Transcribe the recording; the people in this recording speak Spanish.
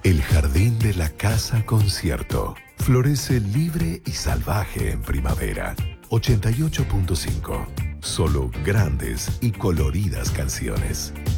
El jardín de la casa concierto florece libre y salvaje en primavera. 88.5. Solo grandes y coloridas canciones.